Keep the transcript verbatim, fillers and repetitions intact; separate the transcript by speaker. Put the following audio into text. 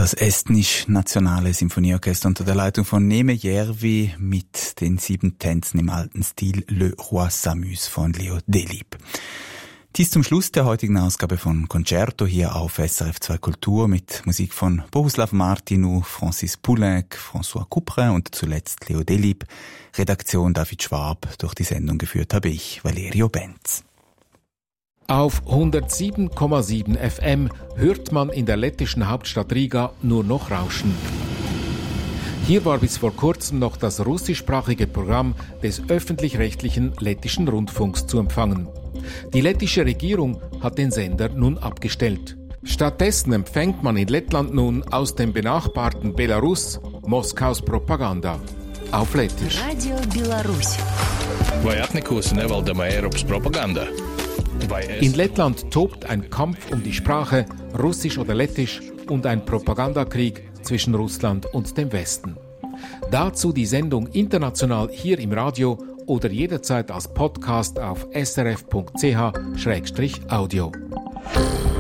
Speaker 1: Das estnisch-nationale Symphonieorchester unter der Leitung von Neeme Järvi mit den sieben Tänzen im alten Stil Le Roi s'amuse von Leo Delibes. Dies zum Schluss der heutigen Ausgabe von Concerto hier auf S R F zwei Kultur mit Musik von Bohuslav Martinu, Francis Poulenc, François Couperin und zuletzt Leo Delibes. Redaktion David Schwab. Durch die Sendung geführt habe ich, Valerio Benz.
Speaker 2: Auf hundertsieben Komma sieben F M hört man in der lettischen Hauptstadt Riga nur noch Rauschen. Hier war bis vor kurzem noch das russischsprachige Programm des öffentlich-rechtlichen lettischen Rundfunks zu empfangen. Die lettische Regierung hat den Sender nun abgestellt. Stattdessen empfängt man in Lettland nun aus dem benachbarten Belarus Moskaus Propaganda. Auf Lettisch.
Speaker 3: Radio Belarus.
Speaker 4: Vai atnikusi nevaldama Eiropas propaganda?
Speaker 2: In Lettland tobt ein Kampf um die Sprache, Russisch oder Lettisch, und ein Propagandakrieg zwischen Russland und dem Westen. Dazu die Sendung international hier im Radio oder jederzeit als Podcast auf s r f punkt c h slash audio.